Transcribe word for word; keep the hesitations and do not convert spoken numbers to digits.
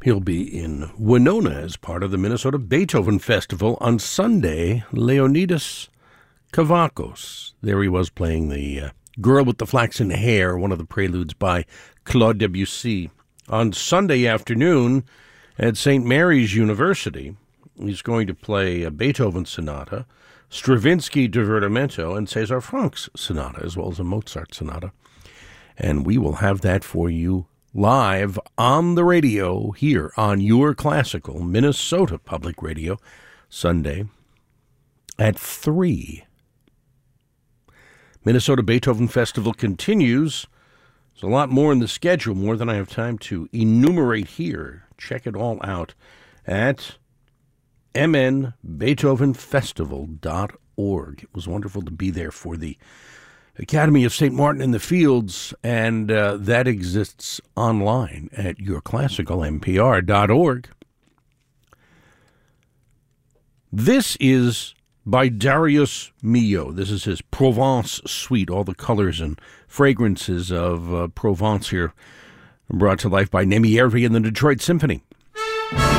He'll be in Winona as part of the Minnesota Beethoven Festival on Sunday. Leonidas Kavakos. There he was playing the uh, Girl with the Flaxen Hair, one of the preludes by Claude Debussy. On Sunday afternoon at Saint Mary's University, he's going to play a Beethoven sonata, Stravinsky Divertimento, and César Franck's sonata, as well as a Mozart sonata. And we will have that for you live on the radio here on Your Classical Minnesota Public Radio, Sunday at three. Minnesota Beethoven Festival continues. There's a lot more in the schedule, more than I have time to enumerate here. Check it all out at m n beethoven festival dot org. It was wonderful to be there for the Academy of Saint Martin in the Fields, and uh, that exists online at your classical m p r dot org. This is by Darius Milhaud. This is his Provence suite, all the colors and fragrances of uh, Provence here, brought to life by Nemi Ervi and the Detroit Symphony.